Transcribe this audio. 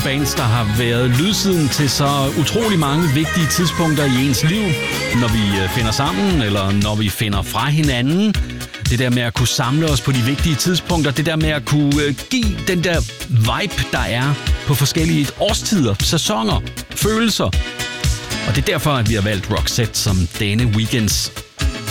bands, der har været lydsiden til så utrolig mange vigtige tidspunkter i ens liv. Når vi finder sammen, eller når vi finder fra hinanden. Det der med at kunne samle os på de vigtige tidspunkter. Det der med at kunne give den der vibe, der er på forskellige årstider, sæsoner, følelser. Og det er derfor, at vi har valgt Roxette som denne weekends